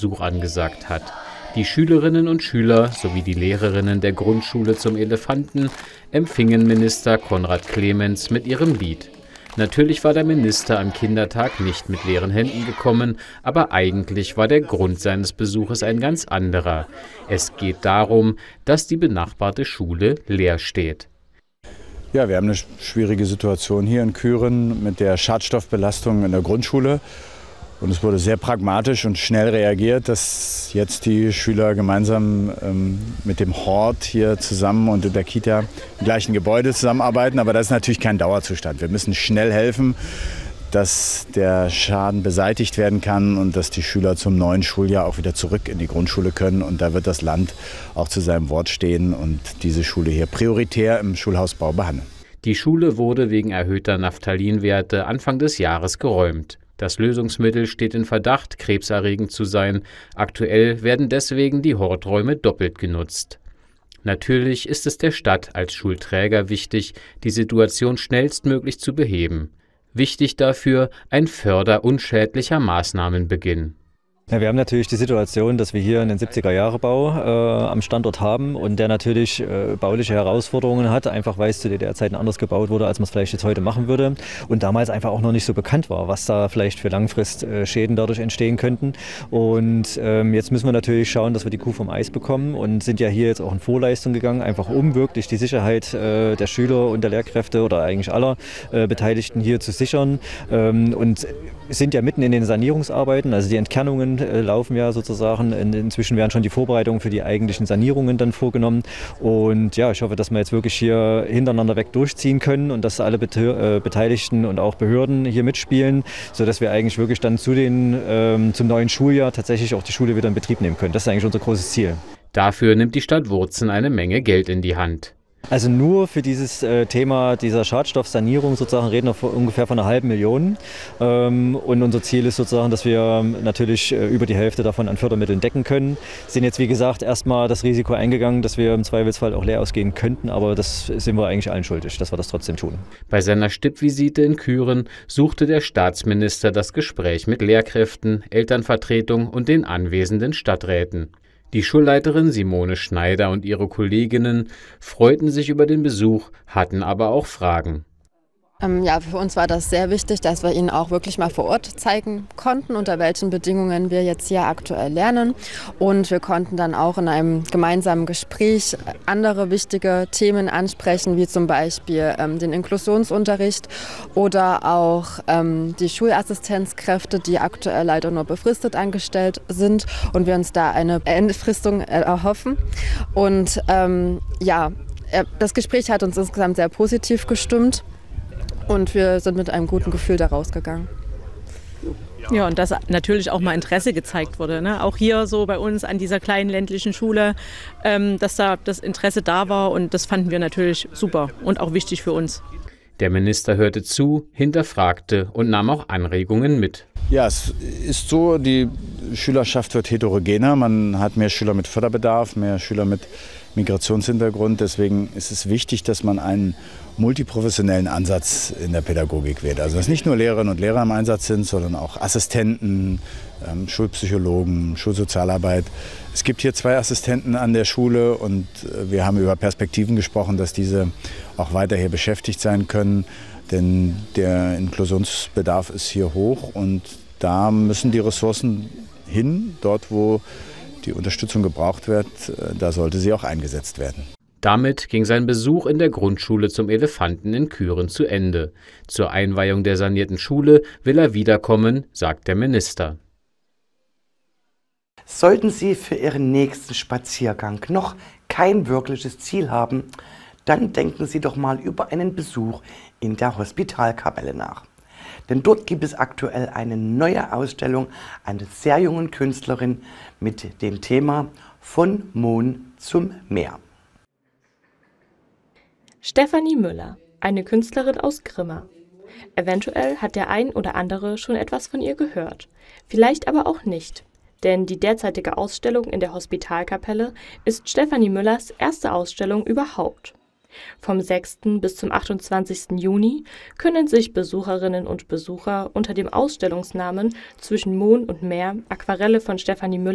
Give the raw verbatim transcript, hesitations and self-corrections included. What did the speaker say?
Besuch angesagt hat. Die Schülerinnen und Schüler sowie die Lehrerinnen der Grundschule zum Elefanten empfingen Minister Konrad Clemens mit ihrem Lied. Natürlich war der Minister am Kindertag nicht mit leeren Händen gekommen, aber eigentlich war der Grund seines Besuches ein ganz anderer. Es geht darum, dass die benachbarte Schule leer steht. Ja, wir haben eine schwierige Situation hier in Kühren mit der Schadstoffbelastung in der Grundschule. Und es wurde sehr pragmatisch und schnell reagiert, dass jetzt die Schüler gemeinsam ähm, mit dem Hort hier zusammen und in der Kita im gleichen Gebäude zusammenarbeiten. Aber das ist natürlich kein Dauerzustand. Wir müssen schnell helfen, dass der Schaden beseitigt werden kann und dass die Schüler zum neuen Schuljahr auch wieder zurück in die Grundschule können. Und da wird das Land auch zu seinem Wort stehen und diese Schule hier prioritär im Schulhausbau behandeln. Die Schule wurde wegen erhöhter Naphthalinwerte Anfang des Jahres geräumt. Das Lösungsmittel steht in Verdacht, krebserregend zu sein. Aktuell werden deswegen die Horträume doppelt genutzt. Natürlich ist es der Stadt als Schulträger wichtig, die Situation schnellstmöglich zu beheben. Wichtig dafür ein förderunschädlicher Maßnahmenbeginn. Ja, wir haben natürlich die Situation, dass wir hier einen siebziger-Jahre-Bau äh, am Standort haben und der natürlich äh, bauliche Herausforderungen hat, einfach weil es zu D D R-Zeiten anders gebaut wurde, als man es vielleicht jetzt heute machen würde und damals einfach auch noch nicht so bekannt war, was da vielleicht für Langfristschäden dadurch entstehen könnten. Und ähm, jetzt müssen wir natürlich schauen, dass wir die Kuh vom Eis bekommen und sind ja hier jetzt auch in Vorleistung gegangen, einfach um wirklich die Sicherheit äh, der Schüler und der Lehrkräfte oder eigentlich aller äh, Beteiligten hier zu sichern ähm, und sind ja mitten in den Sanierungsarbeiten, also die Entkernungen laufen ja sozusagen. Inzwischen werden schon die Vorbereitungen für die eigentlichen Sanierungen dann vorgenommen. Und ja, ich hoffe, dass wir jetzt wirklich hier hintereinander weg durchziehen können und dass alle Beteiligten und auch Behörden hier mitspielen, sodass wir eigentlich wirklich dann zu den, ähm, zum neuen Schuljahr tatsächlich auch die Schule wieder in Betrieb nehmen können. Das ist eigentlich unser großes Ziel. Dafür nimmt die Stadt Wurzen eine Menge Geld in die Hand. Also nur für dieses äh, Thema dieser Schadstoffsanierung sozusagen reden wir von ungefähr von einer halben Million. Ähm, und unser Ziel ist sozusagen, dass wir natürlich äh, über die Hälfte davon an Fördermitteln decken können. Sind jetzt wie gesagt erstmal das Risiko eingegangen, dass wir im Zweifelsfall auch leer ausgehen könnten, aber das sind wir eigentlich allen schuldig, dass wir das trotzdem tun. Bei seiner Stippvisite in Kühren suchte der Staatsminister das Gespräch mit Lehrkräften, Elternvertretung und den anwesenden Stadträten. Die Schulleiterin Simone Schneider und ihre Kolleginnen freuten sich über den Besuch, hatten aber auch Fragen. Ähm, ja, für uns war das sehr wichtig, dass wir Ihnen auch wirklich mal vor Ort zeigen konnten, unter welchen Bedingungen wir jetzt hier aktuell lernen. Und wir konnten dann auch in einem gemeinsamen Gespräch andere wichtige Themen ansprechen, wie zum Beispiel ähm, den Inklusionsunterricht oder auch ähm, die Schulassistenzkräfte, die aktuell leider nur befristet angestellt sind und wir uns da eine Entfristung erhoffen. Und ähm, ja, das Gespräch hat uns insgesamt sehr positiv gestimmt. Und wir sind mit einem guten Gefühl da rausgegangen. Ja, und dass natürlich auch mal Interesse gezeigt wurde. Ne? Auch hier so bei uns an dieser kleinen ländlichen Schule, ähm, dass da das Interesse da war. Und das fanden wir natürlich super und auch wichtig für uns. Der Minister hörte zu, hinterfragte und nahm auch Anregungen mit. Ja, es ist so, die Schülerschaft wird heterogener. Man hat mehr Schüler mit Förderbedarf, mehr Schüler mit Migrationshintergrund. Deswegen ist es wichtig, dass man einen multiprofessionellen Ansatz in der Pädagogik wählt. Also dass nicht nur Lehrerinnen und Lehrer im Einsatz sind, sondern auch Assistenten, ähm, Schulpsychologen, Schulsozialarbeit. Es gibt hier zwei Assistenten an der Schule und äh, wir haben über Perspektiven gesprochen, dass diese auch weiter hier beschäftigt sein können. Denn der Inklusionsbedarf ist hier hoch und da müssen die Ressourcen hin, dort wo die Unterstützung gebraucht wird, da sollte sie auch eingesetzt werden. Damit ging sein Besuch in der Grundschule zum Elefanten in Kühren zu Ende. Zur Einweihung der sanierten Schule will er wiederkommen, sagt der Minister. Sollten Sie für Ihren nächsten Spaziergang noch kein wirkliches Ziel haben, dann denken Sie doch mal über einen Besuch in der Hospitalkapelle nach. Denn dort gibt es aktuell eine neue Ausstellung einer sehr jungen Künstlerin mit dem Thema Von Mohn zum Meer. Stefanie Müller, eine Künstlerin aus Grimma. Eventuell hat der ein oder andere schon etwas von ihr gehört, vielleicht aber auch nicht. Denn die derzeitige Ausstellung in der Hospitalkapelle ist Stefanie Müllers erste Ausstellung überhaupt. Vom sechsten bis zum achtundzwanzigsten Juni können sich Besucherinnen und Besucher unter dem Ausstellungsnamen Zwischen Mohn und Meer Aquarelle von Stefanie Müller